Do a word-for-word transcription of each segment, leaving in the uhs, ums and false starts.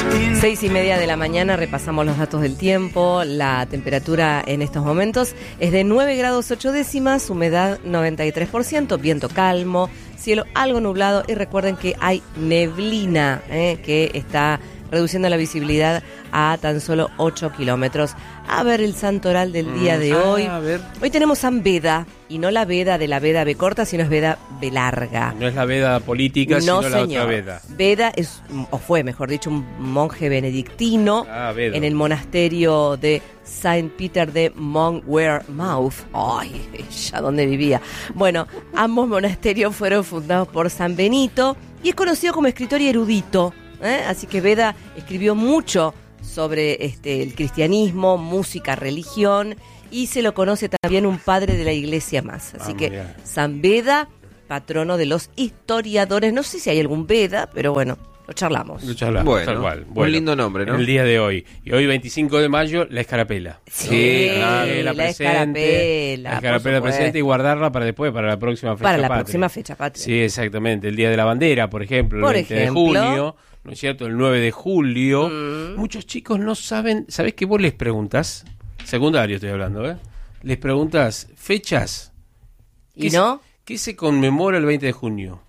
Seis y media de la mañana, repasamos los datos del tiempo. La temperatura en estos momentos es de nueve grados ocho décimas, humedad noventa y tres por ciento, viento calmo, cielo algo nublado y recuerden que hay neblina eh, que está reduciendo la visibilidad a tan solo ocho kilómetros. A ver el santoral del día de ah, hoy. A ver. Hoy tenemos San Beda, y no la Veda de la Veda B corta, sino es Veda B larga. No es la veda política, no, sino la señor. otra veda. Beda es, o fue, mejor dicho, un monje benedictino ah, en el monasterio de Saint Peter de Monmouth. Ay, ya donde vivía. Bueno, ambos monasterios fueron fundados por San Benito y es conocido como escritor y erudito. ¿eh? Así que Beda escribió mucho sobre este, el cristianismo, música, religión, y se lo conoce también un padre de la iglesia más. Así ah, que bien. San Beda, patrono de los historiadores. No sé si hay algún Beda, pero bueno, lo charlamos. Lo charlamos, bueno, tal cual. Bueno, un lindo nombre, ¿no? En el día de hoy. Y hoy, veinticinco de mayo, la escarapela. Sí, la, la, la escarapela. La escarapela presente y guardarla para después, para la próxima fecha Para la patria. próxima fecha patria. Sí, exactamente. El Día de la Bandera, por ejemplo, por el veinte ejemplo, de junio. ¿No es cierto? El nueve de julio. Mm. Muchos chicos no saben. ¿Sabés que vos les preguntás? Secundario estoy hablando, ¿eh? Les preguntás fechas. ¿Y no? Se, ¿Qué se conmemora el veinte de junio?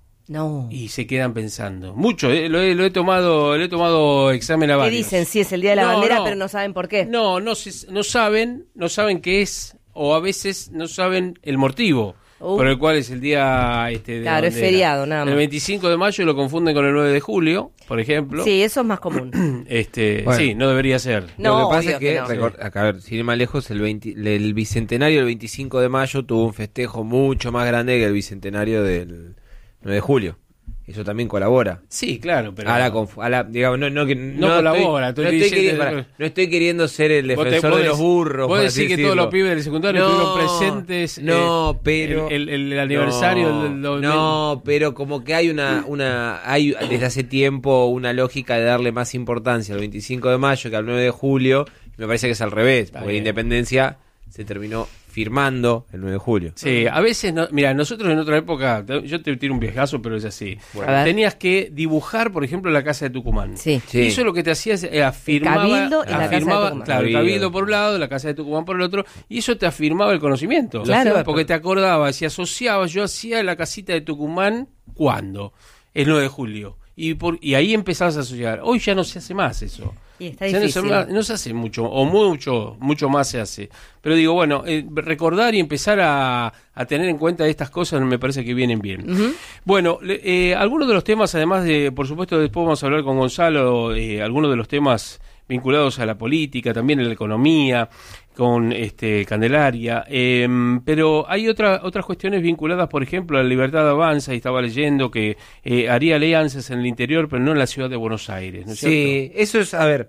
No. Y se quedan pensando. Mucho, ¿eh? lo, he, lo he tomado lo he tomado examen a varios. ¿Qué dicen? Sí, es el Día de la no, Bandera, no. pero no saben por qué. No, no, se, no saben, no saben qué es, o a veces no saben el motivo. Uh. Por el cual es el día este, de claro, es feriado, nada más. El veinticinco de mayo lo confunden con el nueve de julio, por ejemplo. Sí, eso es más común. este, bueno. Sí, no debería ser. No, lo que pasa es que, que no. record, acá, a ver, sin ir más lejos, el, veinte, el bicentenario del veinticinco de mayo tuvo un festejo mucho más grande que el bicentenario del nueve de julio. Eso también colabora. Sí, claro, pero... A la, conf- a la digamos, no, no, no, no, no colabora. Estoy, no, estoy queriendo, para, no estoy queriendo ser el defensor de los burros. Vos decís que decirlo. todos los pibes del secundario no, estuvieron presentes. No, eh, pero... El, el, el aniversario no, del... del no, pero como que hay una... una hay desde hace tiempo una lógica de darle más importancia al veinticinco de mayo que al nueve de julio. Me parece que es al revés, Está porque bien. la independencia se terminó firmando el nueve de julio. Sí, a veces, no, mira, nosotros en otra época, yo te tiro un viejazo, pero es así. Bueno. Tenías que dibujar, por ejemplo, la casa de Tucumán. Sí. Sí. Y eso lo que te hacía es eh, afirmaba, El Cabildo y la afirmaba, Casa de Tucumán. claro, el Cabildo. Cabildo por un lado, la casa de Tucumán por el otro, y eso te afirmaba el conocimiento. Claro. Porque te acordabas y asociabas, yo hacía la casita de Tucumán, ¿cuándo? El nueve de julio. Y, por, y ahí empezabas a asociar. Hoy ya no se hace más eso. Y está Ya no, difícil. se, no se hace mucho, o mucho, mucho más se hace. Pero digo, bueno, eh, recordar y empezar a, a tener en cuenta estas cosas me parece que vienen bien. Uh-huh. Bueno, eh, algunos de los temas, además de, por supuesto, después vamos a hablar con Gonzalo, eh, algunos de los temas vinculados a la política, también a la economía, con este Candelaria, eh, pero hay otra, otras cuestiones vinculadas, por ejemplo, a la libertad avanza, y estaba leyendo que eh, haría alianzas en el interior, pero no en la ciudad de Buenos Aires, ¿no es Sí, cierto? eso es, a ver,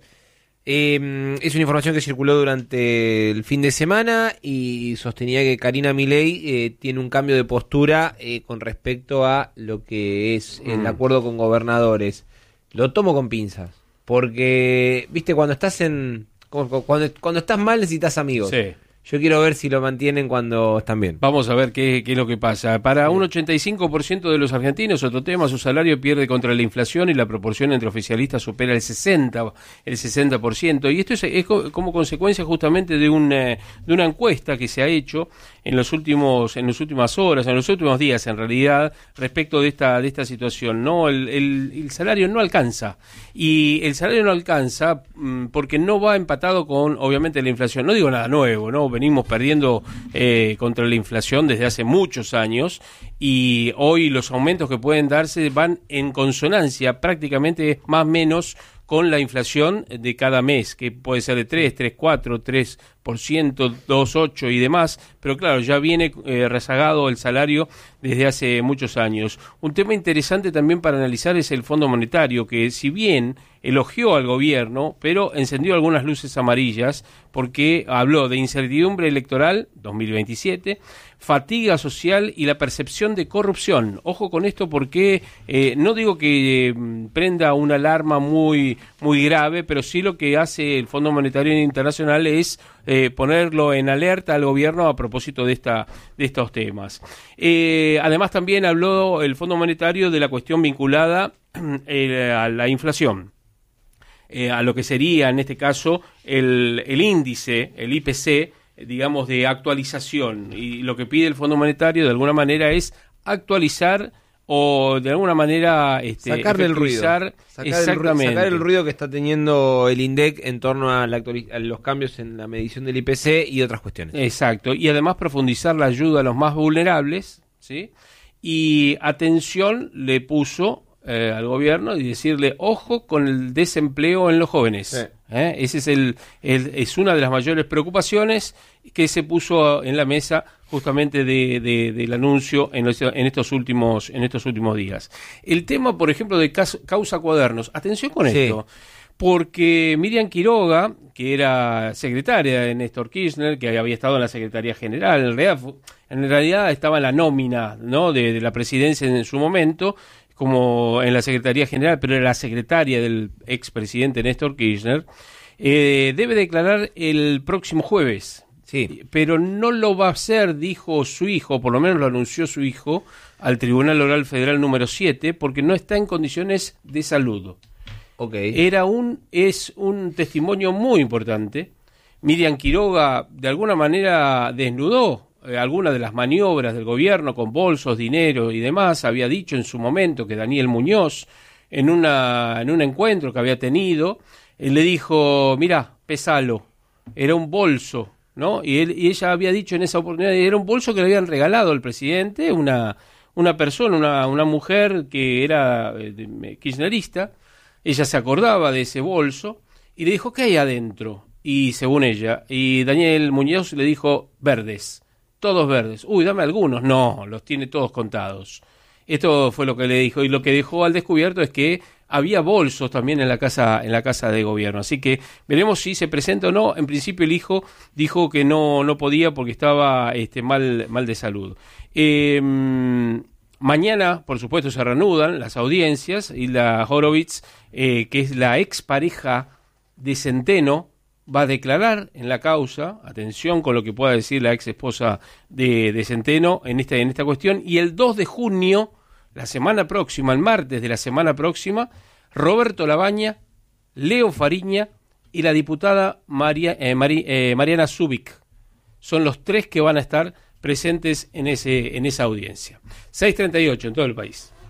eh, es una información que circuló durante el fin de semana y sostenía que Karina Milei eh, tiene un cambio de postura eh, con respecto a lo que es el Mm. acuerdo con gobernadores. Lo tomo con pinzas, porque, viste, cuando estás en... Cuando, cuando estás mal necesitas amigos. Sí. Yo quiero ver si lo mantienen cuando están bien. Vamos a ver qué, qué es lo que pasa. Para un ochenta y cinco por ciento de los argentinos, otro tema, su salario pierde contra la inflación y la proporción entre oficialistas supera el sesenta, el sesenta por ciento. Y esto es, es como consecuencia justamente de, un, de una encuesta que se ha hecho en los últimos, en las últimas horas, en los últimos días en realidad, respecto de esta, de esta situación. No, el, el, el salario no alcanza. Y el salario no alcanza mmm, porque no va empatado con, obviamente, la inflación. No digo nada nuevo, ¿no? Venimos perdiendo eh, contra la inflación desde hace muchos años y hoy los aumentos que pueden darse van en consonancia prácticamente más o menos con la inflación de cada mes, que puede ser de tres, tres, cuatro, tres por ciento, dos, ocho y demás, pero claro, ya viene eh, rezagado el salario desde hace muchos años. Un tema interesante también para analizar es el Fondo Monetario, que si bien elogió al gobierno, pero encendió algunas luces amarillas, porque habló de incertidumbre electoral dos mil veintisiete, fatiga social y la percepción de corrupción. Ojo con esto porque eh, no digo que eh, prenda una alarma muy, muy grave, pero sí lo que hace el Fondo Monetario Internacional es eh, ponerlo en alerta al gobierno a propósito de, esta, de estos temas. Eh, además también habló el Fondo Monetario de la cuestión vinculada eh, a la inflación. eh, a lo que sería en este caso el, el índice, el I P C, digamos, de actualización. Y lo que pide el Fondo Monetario de alguna manera es actualizar o de alguna manera este, sacarle el ruido. Sacar el, sacar el ruido que está teniendo el INDEC en torno a, la actualiz- a los cambios en la medición del I P C y otras cuestiones. Exacto, y además profundizar la ayuda a los más vulnerables, ¿sí? Y atención le puso eh, al gobierno y decirle, ojo con el desempleo en los jóvenes. Sí. ¿Eh? Ese es el, el es una de las mayores preocupaciones que se puso en la mesa justamente de, de, del anuncio en, los, en estos últimos en estos últimos días. El tema, por ejemplo, de caso, causa cuadernos. Atención con sí. esto, porque Miriam Quiroga, que era secretaria de Néstor Kirchner, que había estado en la Secretaría General, en realidad, en realidad estaba en la nómina, ¿no?, de, de la presidencia en su momento, como en la Secretaría General, pero era la secretaria del expresidente Néstor Kirchner, eh, debe declarar el próximo jueves. Sí. Pero no lo va a hacer, dijo su hijo, por lo menos lo anunció su hijo, al Tribunal Oral Federal número siete, porque no está en condiciones de salud. Okay. Era un, es un testimonio muy importante. Miriam Quiroga, de alguna manera, desnudó eh, algunas de las maniobras del gobierno con bolsos, dinero y demás. Había dicho en su momento que Daniel Muñoz, en, una, en un encuentro que había tenido, él le dijo, mirá, pesalo, era un bolso, ¿no? Y, él, y ella había dicho en esa oportunidad, era un bolso que le habían regalado al presidente, una, una persona, una, una mujer que era eh, kirchnerista. Ella se acordaba de ese bolso y le dijo, ¿qué hay adentro? Y según ella, y Daniel Muñoz le dijo, verdes, todos verdes. Uy, dame algunos. No, los tiene todos contados. Esto fue lo que le dijo, y lo que dejó al descubierto es que había bolsos también en la casa en la casa de gobierno. Así que veremos si se presenta o no. En principio el hijo dijo que no no podía porque estaba este mal mal de salud. Eh, mañana, por supuesto, se reanudan las audiencias y la Horowitz, eh, que es la expareja de Centeno, va a declarar en la causa. Atención con lo que pueda decir la ex esposa de, de Centeno en esta, en esta cuestión. Y el dos de junio, la semana próxima, el martes de la semana próxima, Roberto Labaña, Leo Fariña y la diputada María, eh, Mari, eh, Mariana Zubik. Son los tres que van a estar presentes en, ese, en esa audiencia. seis treinta y ocho en todo el país.